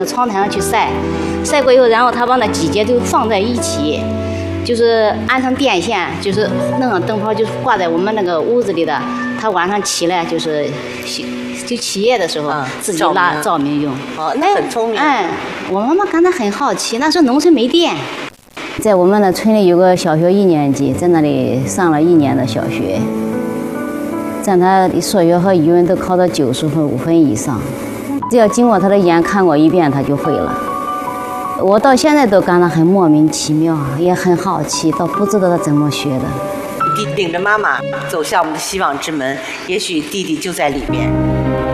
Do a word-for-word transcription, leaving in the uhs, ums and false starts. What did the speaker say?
窗台上去晒，晒过以后，然后他把那几节就放在一起，就是安上电线，就是弄上灯泡，就是挂在我们那个屋子里的。他晚上起来就是就起夜的时候、嗯、自己拉照明用。 哦，那很聪明。 哎，我妈妈刚才很好奇，那时候农村没电。在我们的村里有个小学一年级，在那里上了一年的小学，在他数学和语文都考到九十分五分以上，只要经过他的眼看过一遍，他就会了。我到现在都感到很莫名其妙，也很好奇，都不知道他怎么学的。 弟领着妈妈走向我们的希望之门，也许弟弟就在里面。